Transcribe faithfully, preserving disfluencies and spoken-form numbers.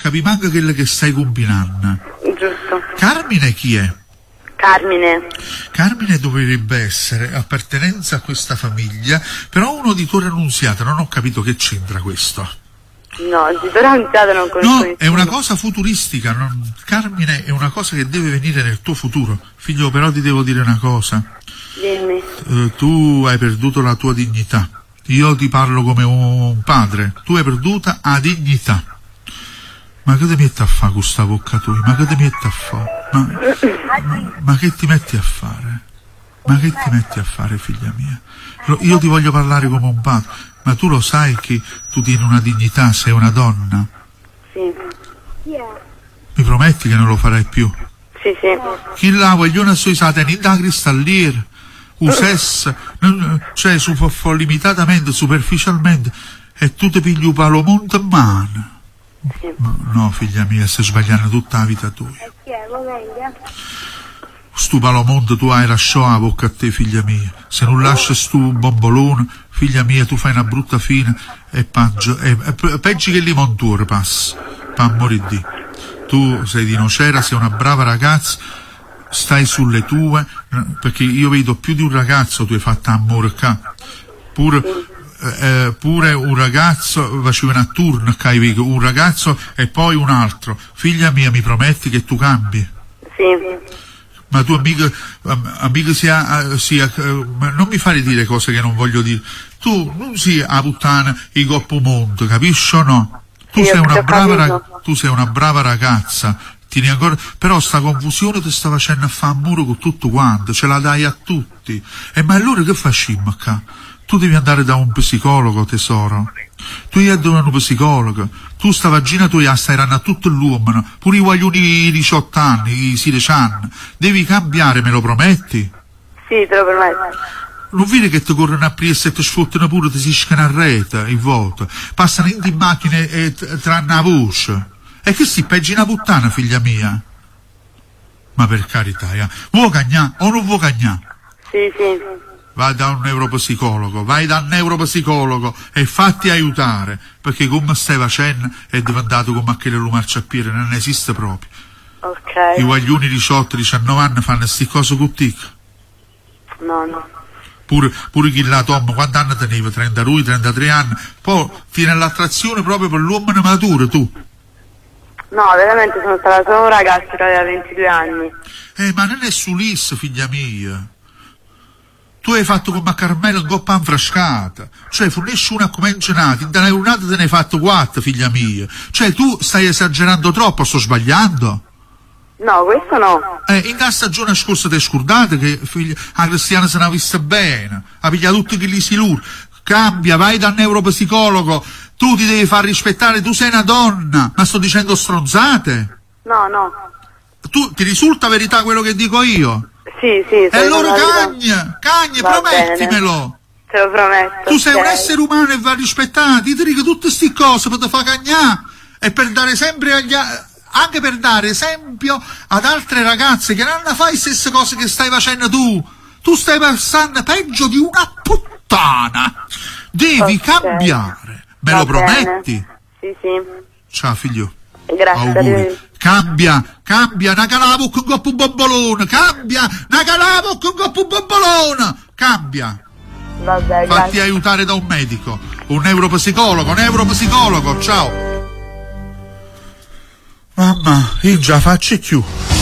capi manca quello che stai combinando. Giusto. Carmine chi è? Carmine. Carmine dovrebbe essere appartenenza a questa famiglia, però uno di Torre Annunziata, non ho capito che c'entra questo. No, di Torre Annunziata non conosco No, nessuno. è una cosa futuristica, non... Carmine è una cosa che deve venire nel tuo futuro. Figlio, però ti devo dire una cosa. Dimmi. Uh, tu hai perduto la tua dignità. Io ti parlo come un padre. Tu hai perduta la dignità. Ma che ti metti a fare con sta bocca tua? Ma che ti metti a fare? Ma, ma, ma che ti metti a fare? Ma che ti metti a fare, figlia mia? Io ti voglio parlare come un padre, ma tu lo sai che tu tieni una dignità, sei una donna? Sì. Mi prometti che non lo farai più? Sì, sì. Chi la vogliono sui satani da cristalliere, usess, cioè su, limitatamente, superficialmente, e tu ti pigli un palomonte in mano. Sì. No, figlia mia, stai sbagliando tutta la vita tua. Stu palomonte tu hai lasciato la bocca a te, figlia mia. Se non lasci stu bombolone, figlia mia, tu fai una brutta fine e peggio, e, e, peggio che limontore passa, per morire di. Tu sei di Nocera, sei una brava ragazza, stai sulle tue, perché io vedo più di un ragazzo tu hai fatto amore qua. Pure, eh, pure un ragazzo faceva a turno, un ragazzo e poi un altro. Figlia mia, mi prometti che tu cambi? Sì. Ma tu amica, amica sia, sia, non mi fare dire cose che non voglio dire. Tu non sia a puttana i coppo mondo, capisci o no? Tu sì, sei una brava rag- tu sei una brava ragazza, tieni ancora, però sta confusione ti sta facendo a fare un muro con tutto quanto, ce la dai a tutti. E ma allora che facciamo qua? Tu devi andare da un psicologo, tesoro. Tu hai da un psicologo. Tu sta vagina tua stai rando a tutto l'uomo, pure i guaglioni di diciotto anni, i sedici anni. Devi cambiare, me lo prometti? Sì, te lo prometto. Non vedi che ti corrono a aprire e ti sfottano pure, ti si scana a rete, in volta. Passano in di macchine e tranne la voce. E che si peggi una puttana, figlia mia? Ma per carità, eh. Vuoi cagnà o non vuoi cagnà? Sì, sì. Vai da un neuropsicologo, vai da un neuropsicologo e fatti aiutare, perché come stai facendo è diventato come aquele lo marciapiede, non esiste proprio. Ok. I guaglioni diciotto diciannove anni fanno sti cose con tic. No, no. Pure, pure chi la Tom, quanti anni teneva? trentadue, trentatré anni. Poi tiene l'attrazione proprio per l'uomo maturo, tu. No, veramente sono stata solo un ragazzo che aveva ventidue anni. Eh, ma non è sulis, figlia mia. Tu hai fatto come a Carmelo in coppa infrascata, cioè fornisci una come ingenati, in una giornata te ne hai fatto quattro, figlia mia. Cioè tu stai esagerando troppo, sto sbagliando? No, questo no. Eh, in la stagione scorsa te scordate che figlia, la Cristiana se ne ha vista bene, ha pigliato tutti che li si lur. Cambia, vai dal neuropsicologo, tu ti devi far rispettare, tu sei una donna, ma sto dicendo stronzate? No, no. Tu, ti risulta verità quello che dico io? Sì, sì. E allora cagna, cagna, Va promettimelo. Bene. Te lo prometto. Tu sei okay. un essere umano e va rispettato, ti dico tutte queste cose per te far cagnà e per dare sempre agli anche per dare esempio ad altre ragazze che non fai le stesse cose che stai facendo tu. Tu stai passando peggio di una puttana. Devi okay. cambiare. Me va lo prometti? Bene. Sì, sì. Ciao figlio. Grazie. Auguri. Cambia, cambia, una calavo con coppo un bombolone, cambia, una calavo con coppo un bombolone, cambia. Vabbè, Fatti grazie. aiutare da un medico, un neuropsicologo, un neuropsicologo, ciao. Mamma, io già faccio più.